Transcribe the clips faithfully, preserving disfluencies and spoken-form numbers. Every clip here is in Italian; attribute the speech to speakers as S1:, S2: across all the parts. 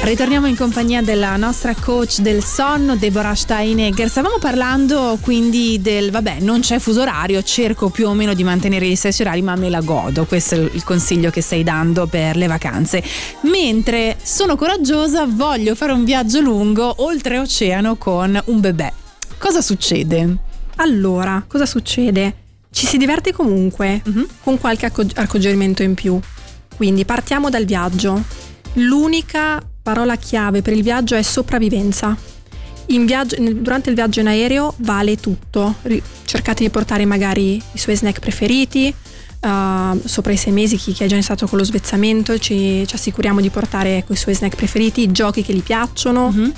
S1: Ritorniamo in compagnia della nostra coach del sonno, Deborah Steinegger. Stavamo parlando quindi del, vabbè, non c'è fuso orario, cerco più o meno di mantenere gli stessi orari, ma me la godo. Questo è il consiglio che stai dando per le vacanze. Mentre sono coraggiosa, voglio fare un viaggio lungo oltreoceano con un bebè. Cosa succede?
S2: Allora, cosa succede? Ci si diverte comunque, uh-huh. con qualche accorgimento in più. Quindi partiamo dal viaggio. L'unica parola chiave per il viaggio è sopravvivenza. In viaggio, durante il viaggio in aereo vale tutto. Cercate di portare magari i suoi snack preferiti. Uh, sopra i sei mesi, chi, chi è già iniziato con lo svezzamento, ci, ci assicuriamo di portare i suoi snack preferiti, i giochi che gli piacciono. Mm-hmm.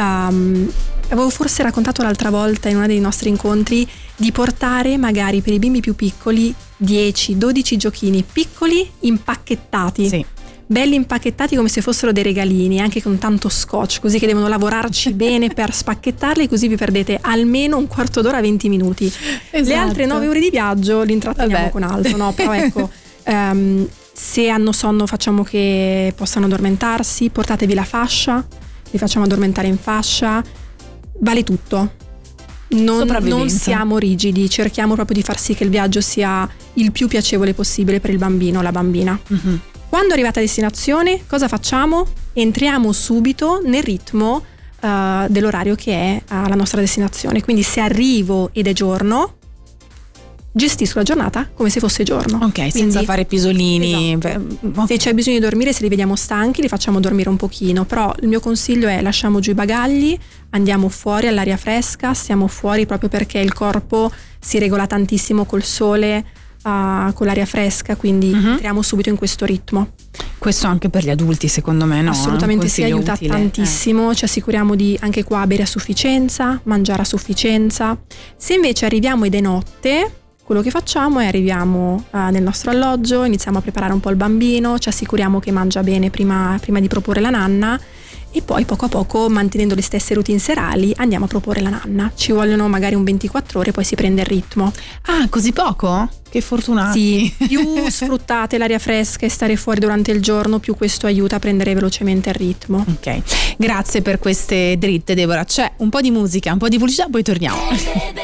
S2: Um, avevo forse raccontato l'altra volta in uno dei nostri incontri di portare magari per i bimbi più piccoli dieci dodici giochini piccoli impacchettati. Sì. Belli impacchettati come se fossero dei regalini, anche con tanto scotch, così che devono lavorarci bene per spacchettarli, così vi perdete almeno un quarto d'ora, venti minuti. Esatto. Le altre nove ore di viaggio li intratteniamo Vabbè. con altro, no? Però ecco, um, se hanno sonno facciamo che possano addormentarsi, portatevi la fascia, li facciamo addormentare in fascia, vale tutto. Non, non siamo rigidi, cerchiamo proprio di far sì che il viaggio sia il più piacevole possibile per il bambino o la bambina. Mm-hmm. Quando arrivate a destinazione, cosa facciamo? Entriamo subito nel ritmo uh, dell'orario che è uh, la nostra destinazione. Quindi se arrivo ed è giorno, gestisco la giornata come se fosse giorno.
S1: Ok, Quindi, senza fare pisolini.
S2: Esatto. Okay. Se c'è bisogno di dormire, se li vediamo stanchi, li facciamo dormire un pochino. Però il mio consiglio è: lasciamo giù i bagagli, andiamo fuori all'aria fresca, stiamo fuori proprio perché il corpo si regola tantissimo col sole, Uh, con l'aria fresca, quindi uh-huh. entriamo subito in questo ritmo.
S1: Questo anche per gli adulti, secondo me, no?
S2: Assolutamente si aiuta utile. tantissimo, eh. Ci assicuriamo di anche qua bere a sufficienza, mangiare a sufficienza. Se invece arriviamo ed è notte, quello che facciamo è arriviamo uh, nel nostro alloggio, iniziamo a preparare un po' il bambino, ci assicuriamo che mangia bene prima, prima di proporre la nanna, e poi poco a poco, mantenendo le stesse routine serali, andiamo a proporre la nanna. Ci vogliono magari un ventiquattro ore, poi si prende il ritmo.
S1: Ah, così poco? Che fortunati.
S2: Sì, più sfruttate l'aria fresca e stare fuori durante il giorno, più questo aiuta a prendere velocemente il ritmo.
S1: Ok, grazie per queste dritte, Deborah. C'è un po' di musica, un po' di pubblicità, poi torniamo.